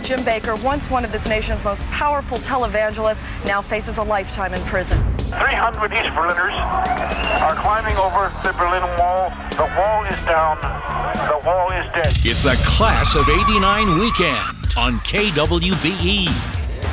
Jim Bakker, once one of this nation's most powerful televangelists, now faces a lifetime in prison. 300 East Berliners are climbing over the Berlin Wall. The wall is down. The wall is dead. It's a Class of '89 weekend on KWBE.